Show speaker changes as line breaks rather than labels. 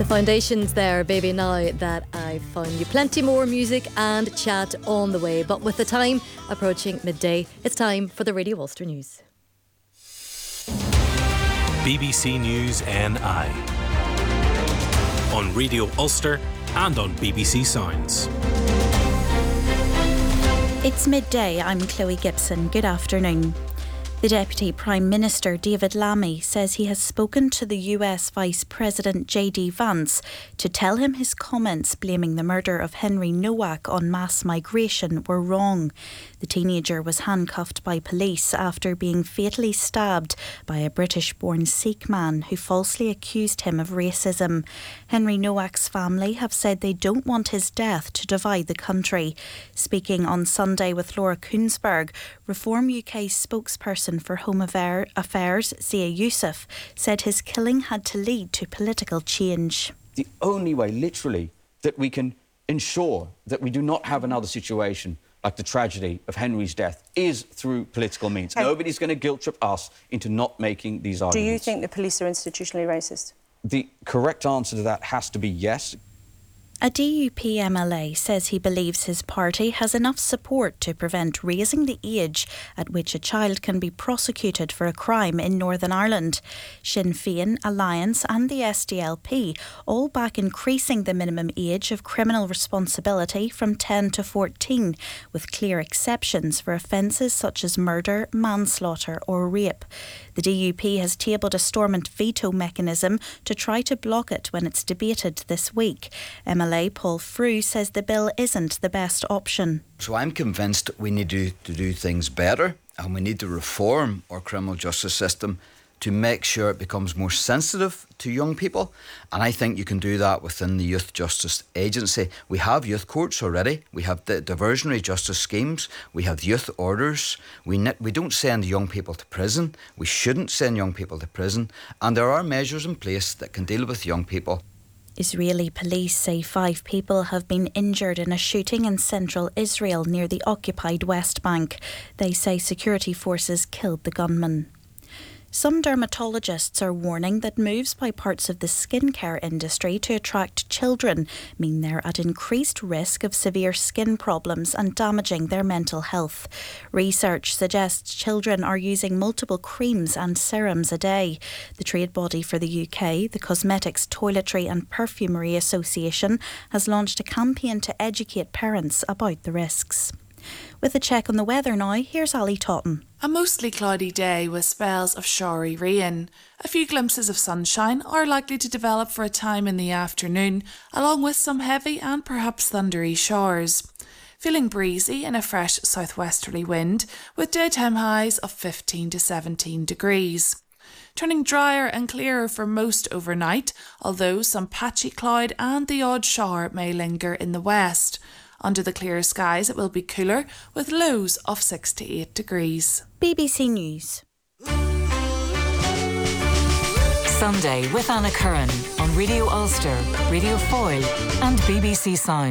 Foundations there, Baby Now That I Found You. Plenty more music and chat on the way, but with the time approaching midday, it's time for the Radio Ulster News.
BBC News NI on Radio Ulster and on BBC Sounds.
It's midday. I'm Chloe Gibson. Good afternoon. The Deputy Prime Minister, David Lammy, says he has spoken to the US Vice President J.D. Vance to tell him his comments blaming the murder of Henry Nowak on mass migration were wrong. The teenager was handcuffed by police after being fatally stabbed by a British-born Sikh man who falsely accused him of racism. Henry Nowak's family have said they don't want his death to divide the country. Speaking on Sunday with Laura Kuenssberg, Reform UK spokesperson for Home Affairs, Zia Youssef, said his killing had to lead to political change.
The only way, literally, that we can ensure that we do not have another situation like the tragedy of Henry's death is through political means. Nobody's going to guilt trip us into not making these arguments.
Do you think the police are institutionally racist?
The correct answer to that has to be yes.
A DUP MLA says he believes his party has enough support to prevent raising the age at which a child can be prosecuted for a crime in Northern Ireland. Sinn Féin, Alliance and the SDLP all back increasing the minimum age of criminal responsibility from 10 to 14, with clear exceptions for offences such as murder, manslaughter or rape. The DUP has tabled a Stormont veto mechanism to try to block it when it's debated this week. MLA Paul Frew says the bill isn't the best option.
So I'm convinced we need to do things better, and we need to reform our criminal justice system to make sure it becomes more sensitive to young people. And I think you can do that within the Youth Justice Agency. We have youth courts already. We have the diversionary justice schemes. We have youth orders. We don't send young people to prison. We shouldn't send young people to prison. And there are measures in place that can deal with young people.
Israeli police say 5 people have been injured in a shooting in central Israel near the occupied West Bank. They say security forces killed the gunman. Some dermatologists are warning that moves by parts of the skincare industry to attract children mean they're at increased risk of severe skin problems and damaging their mental health. Research suggests children are using multiple creams and serums a day. The trade body for the UK, the Cosmetics, Toiletry and Perfumery Association, has launched a campaign to educate parents about the risks. With a check on the weather now, here's Ali Totten.
A mostly cloudy day with spells of showery rain. A few glimpses of sunshine are likely to develop for a time in the afternoon, along with some heavy and perhaps thundery showers. Feeling breezy in a fresh southwesterly wind, with daytime highs of 15 to 17 degrees. Turning drier and clearer for most overnight, although some patchy cloud and the odd shower may linger in the west. Under the clear skies, it will be cooler, with lows of 6 to 8 degrees.
BBC News.
Sunday with Anna Curran on Radio Ulster, Radio Foyle and BBC Sound.